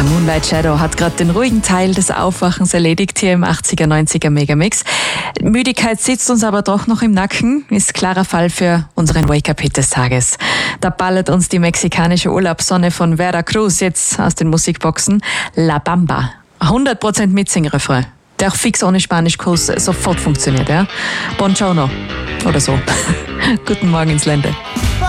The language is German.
Moonlight Shadow hat gerade den ruhigen Teil des Aufwachens erledigt hier im 80er, 90er Megamix. Müdigkeit sitzt uns aber doch noch im Nacken, ist klarer Fall für unseren Wake-up-Hit des Tages. Da ballert uns die mexikanische Urlaubssonne von Veracruz jetzt aus den Musikboxen. La Bamba. 100% Mitsing-Refrain, der auch fix ohne Spanischkurs sofort funktioniert. Ja? Buongiorno oder so. Guten Morgen ins Lande.